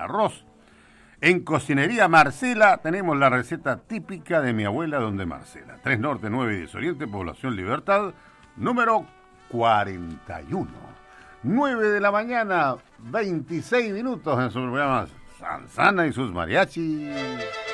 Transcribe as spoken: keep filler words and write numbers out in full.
arroz. En Cocinería Marcela tenemos la receta típica de mi abuela donde Marcela. tres Norte, nueve y diez Oriente, Población Libertad, número cuarenta y uno. nueve de la mañana, veintiséis minutos en su programa Sanzana y sus mariachis.